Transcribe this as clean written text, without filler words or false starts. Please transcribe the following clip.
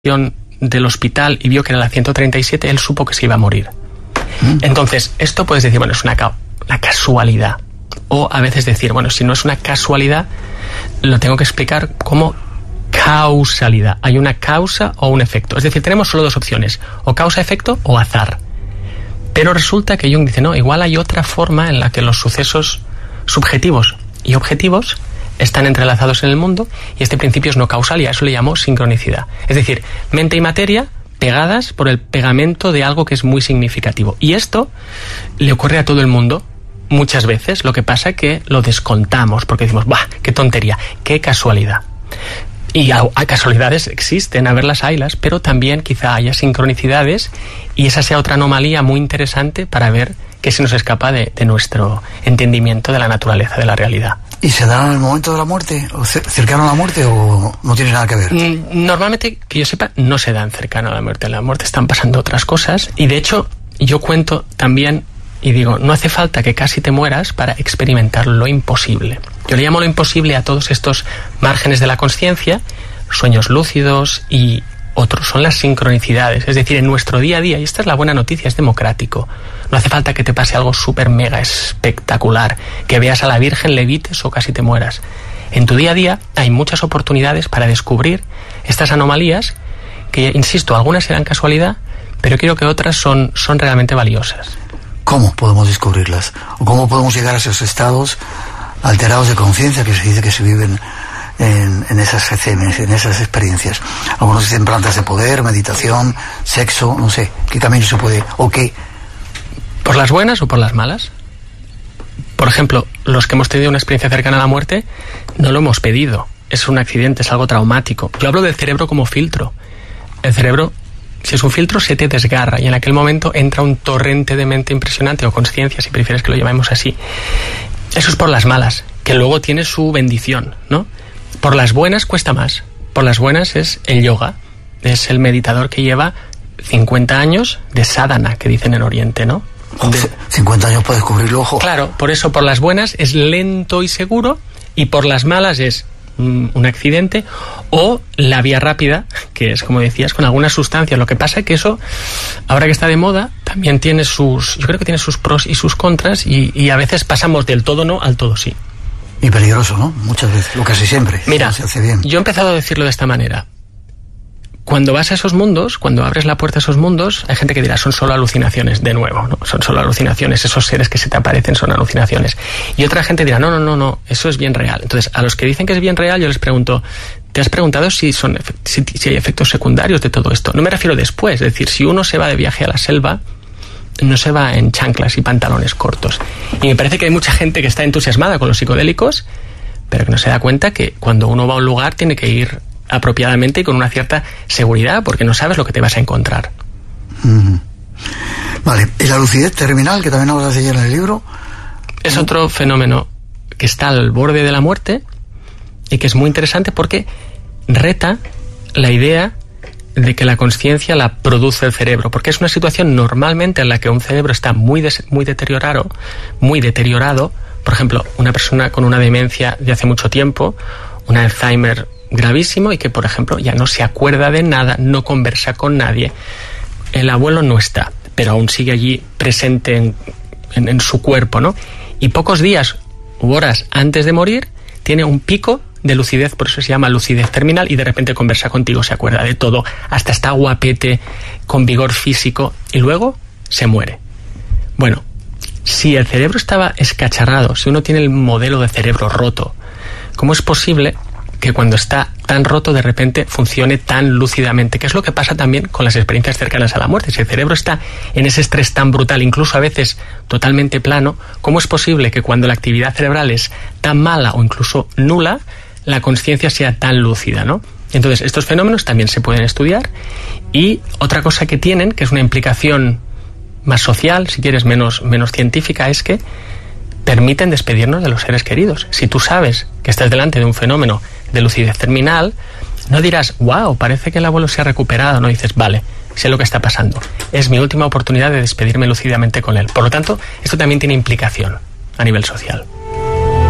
del hospital y vio que era la 137, él supo que se iba a morir. Entonces, esto puedes decir, bueno, es una casualidad. O a veces decir, bueno, si no es una casualidad, lo tengo que explicar como causalidad. Hay una causa o un efecto. Es decir, tenemos solo dos opciones, o causa-efecto o azar. Pero resulta que Jung dice, no, igual hay otra forma en la que los sucesos subjetivos y objetivos están entrelazados en el mundo, y este principio es no causal, y a eso le llamo sincronicidad. Es decir, mente y materia pegadas por el pegamento de algo que es muy significativo. Y esto le ocurre a todo el mundo muchas veces. Lo que pasa es que lo descontamos porque decimos, ¡bah, qué tontería, qué casualidad! Y casualidades existen, a ver las haylas, pero también quizá haya sincronicidades, y esa sea otra anomalía muy interesante para ver qué se nos escapa de nuestro entendimiento de la naturaleza de la realidad. ¿Y se da en el momento de la muerte, o cercano a la muerte, o no tiene nada que ver? Normalmente, que yo sepa, no se dan cercano a la muerte. En la muerte están pasando otras cosas, y de hecho yo cuento también y digo, no hace falta que casi te mueras para experimentar lo imposible. Yo le llamo lo imposible a todos estos márgenes de la consciencia, sueños lúcidos y otros, son las sincronicidades. Es decir, en nuestro día a día, y esta es la buena noticia, es democrático. No hace falta que te pase algo súper mega espectacular, que veas a la Virgen, levites o casi te mueras. En tu día a día hay muchas oportunidades para descubrir estas anomalías que, insisto, algunas serán casualidad, pero creo que otras son realmente valiosas. ¿Cómo podemos descubrirlas? ¿O cómo podemos llegar a esos estados alterados de conciencia que se dice que se viven en esas escenas, en esas experiencias? Algunos dicen plantas de poder, meditación, sexo, no sé, ¿qué camino se puede, o qué? ¿Por las buenas o por las malas? Por ejemplo, los que hemos tenido una experiencia cercana a la muerte, no lo hemos pedido. Es un accidente, es algo traumático. Yo hablo del cerebro como filtro. El cerebro, si es un filtro, se te desgarra, y en aquel momento entra un torrente de mente impresionante, o conciencia, si prefieres que lo llamemos así. Eso es por las malas, que luego tiene su bendición, ¿no? Por las buenas cuesta más. Por las buenas es el yoga. Es el meditador que lleva 50 años de sadhana, que dicen en Oriente, ¿no? 50 años para descubrirlo, ojo. Claro, por eso por las buenas es lento y seguro, y por las malas es un accidente, o la vía rápida, que es, como decías, con algunas sustancias. Lo que pasa es que eso, ahora que está de moda, también tiene yo creo que tiene sus pros y sus contras, y a veces pasamos del todo no al todo sí. Y peligroso, ¿no? Muchas veces, o casi siempre. Mira, se hace bien. Yo he empezado a decirlo de esta manera. Cuando vas a esos mundos, cuando abres la puerta a esos mundos, hay gente que dirá, son solo alucinaciones. De nuevo, ¿no? Son solo alucinaciones. Esos seres que se te aparecen son alucinaciones. Y otra gente dirá, no, eso es bien real. Entonces, a los que dicen que es bien real, yo les pregunto, ¿te has preguntado si hay efectos secundarios de todo esto? No me refiero después. Es decir, si uno se va de viaje a la selva, no se va en chanclas y pantalones cortos. Y me parece que hay mucha gente que está entusiasmada con los psicodélicos, pero que no se da cuenta que cuando uno va a un lugar tiene que ir apropiadamente y con una cierta seguridad, porque no sabes lo que te vas a encontrar. Vale, ¿y la lucidez terminal, que también hablas de ella en el libro? Es otro fenómeno que está al borde de la muerte y que es muy interesante porque reta la idea de que la consciencia la produce el cerebro, porque es una situación normalmente en la que un cerebro está muy deteriorado. Por ejemplo, una persona con una demencia de hace mucho tiempo, un Alzheimer gravísimo, y que, por ejemplo, ya no se acuerda de nada, no conversa con nadie. El abuelo no está, pero aún sigue allí presente en su cuerpo, ¿no? Y pocos días u horas antes de morir tiene un pico de lucidez, por eso se llama lucidez terminal, y de repente conversa contigo, se acuerda de todo, hasta está guapete, con vigor físico, y luego se muere. Bueno, si el cerebro estaba escacharrado, si uno tiene el modelo de cerebro roto, ¿cómo es posible que cuando está tan roto de repente funcione tan lúcidamente? Que es lo que pasa también con las experiencias cercanas a la muerte. Si el cerebro está en ese estrés tan brutal, incluso a veces totalmente plano, ¿cómo es posible que cuando la actividad cerebral es tan mala o incluso nula, la consciencia sea tan lúcida, ¿no? Entonces, estos fenómenos también se pueden estudiar, y otra cosa que tienen, que es una implicación más social, si quieres menos científica, es que permiten despedirnos de los seres queridos. Si tú sabes que estás delante de un fenómeno de lucidez terminal, no dirás, wow, parece que el abuelo se ha recuperado, no, dices, vale, sé lo que está pasando, es mi última oportunidad de despedirme lúcidamente con él. Por lo tanto, esto también tiene implicación a nivel social.